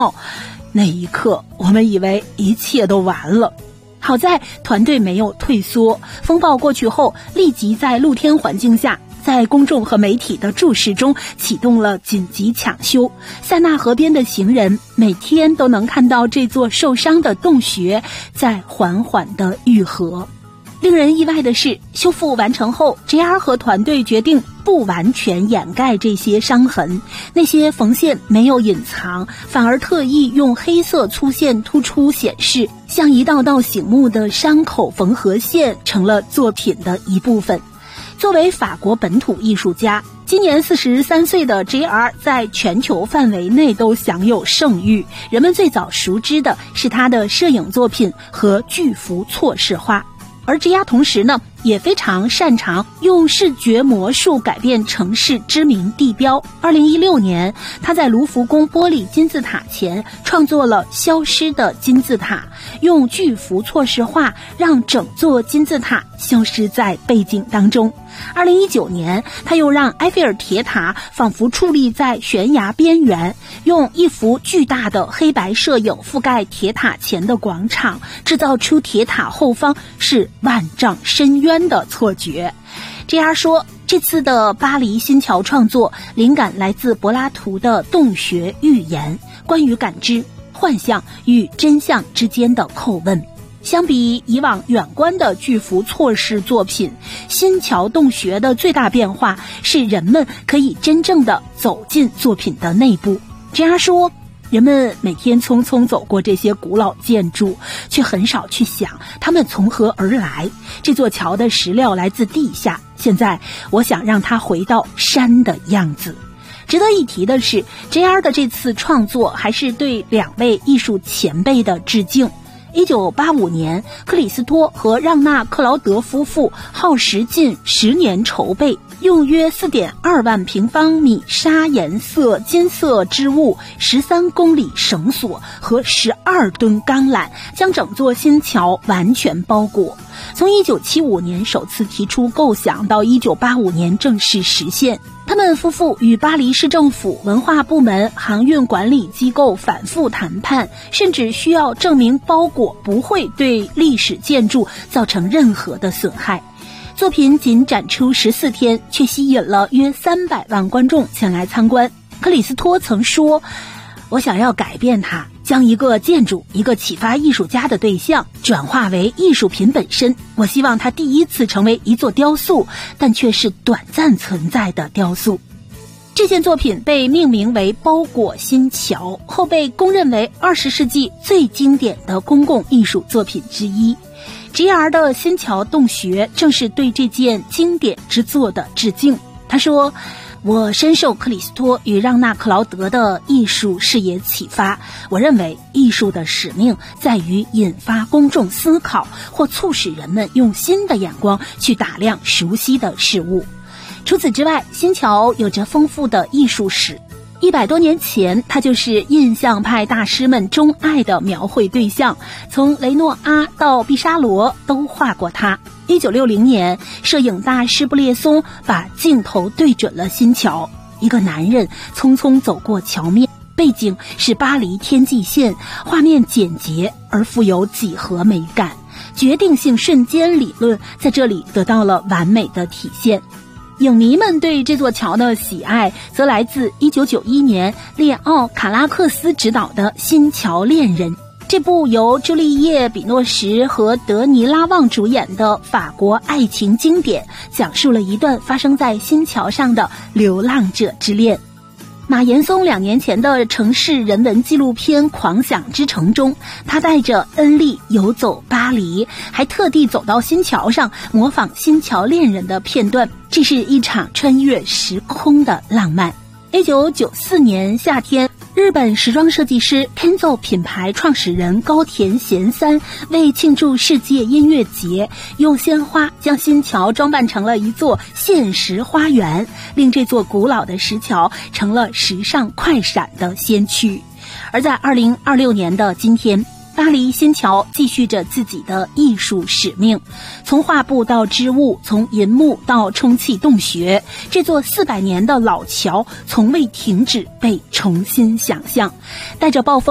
那一刻我们以为一切都完了。好在团队没有退缩，风暴过去后立即在露天环境下，在公众和媒体的注视中启动了紧急抢修。塞纳河边的行人每天都能看到这座受伤的洞穴在缓缓地愈合。令人意外的是，修复完成后 JR 和团队决定不完全掩盖这些伤痕，那些缝线没有隐藏，反而特意用黑色粗线突出显示，像一道道醒目的伤口缝合线成了作品的一部分。作为法国本土艺术家，今年43岁的 JR 在全球范围内都享有盛誉，人们最早熟知的是他的摄影作品和巨幅错视画。而JR同时呢，也非常擅长用视觉魔术改变城市知名地标。2016年，他在卢浮宫玻璃金字塔前创作了《消失的金字塔》，用巨幅错视画让整座金字塔消失在背景当中。2019年，他又让埃菲尔铁塔仿佛矗立在悬崖边缘，用一幅巨大的黑白摄影覆盖铁塔前的广场，制造出铁塔后方是万丈深渊的错觉。JR 说，这次的巴黎新桥创作灵感来自柏拉图的洞穴寓言，关于感知、幻象与真相之间的叩问。相比以往远观的巨幅错视作品，新桥洞穴的最大变化是人们可以真正的走进作品的内部。JR 说，人们每天匆匆走过这些古老建筑，却很少去想它们从何而来。这座桥的石料来自地下，现在我想让它回到山的样子。值得一提的是， JR 的这次创作还是对两位艺术前辈的致敬。1985年，克里斯托和让纳·克劳德夫妇耗时近10年筹备，用约 4.2 万平方米砂颜色金色织物、13公里绳索和12吨钢缆，将整座新桥完全包裹。从1975年首次提出构想到1985年正式实现，他们夫妇与巴黎市政府、文化部门、航运管理机构反复谈判，甚至需要证明包裹不会对历史建筑造成任何的损害。作品仅展出14天，却吸引了约300万观众前来参观。克里斯托曾说，我想要改变它，将一个建筑、一个启发艺术家的对象转化为艺术品本身。我希望它第一次成为一座雕塑，但却是短暂存在的雕塑。这件作品被命名为包裹新桥，后被公认为20世纪最经典的公共艺术作品之一。JR 的新桥洞穴正是对这件经典之作的致敬。他说，我深受克里斯托与让纳·克劳德的艺术视野启发，我认为艺术的使命在于引发公众思考，或促使人们用新的眼光去打量熟悉的事物。除此之外，新桥有着丰富的艺术史。100多年前，它就是印象派大师们钟爱的描绘对象，从雷诺阿到毕沙罗都画过它。1960年，摄影大师布列松把镜头对准了新桥，一个男人匆匆走过桥面，背景是巴黎天际线，画面简洁而富有几何美感。决定性瞬间理论在这里得到了完美的体现。影迷们对这座桥的喜爱则来自1991年列奥·卡拉克斯执导的《新桥恋人》，这部由朱丽叶·比诺什和德尼·拉旺主演的法国爱情经典，讲述了一段发生在新桥上的流浪者之恋。马岩松2年前的城市人文纪录片《狂想之城》中，他带着恩利游走巴黎，还特地走到新桥上模仿新桥恋人的片段，这是一场穿越时空的浪漫。1994年夏天，日本时装设计师 Kenzo 品牌创始人高田贤三为庆祝世界音乐节，用鲜花将新桥装扮成了一座现实花园，令这座古老的石桥成了时尚快闪的先驱。而在2026年的今天，巴黎新桥继续着自己的艺术使命，从画布到织物，从银幕到充气洞穴，这座400年的老桥从未停止被重新想象。带着暴风